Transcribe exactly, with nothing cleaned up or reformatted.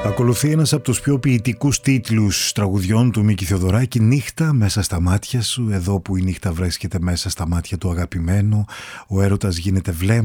Ακολουθεί ένας από τους πιο ποιητικούς τίτλους τραγουδιών του Μίκη Θεοδωράκη, «Νύχτα μέσα στα μάτια σου». Εδώ που η νύχτα βρίσκεται μέσα στα μάτια του αγαπημένου, ο έρωτας γίνεται βλέμμα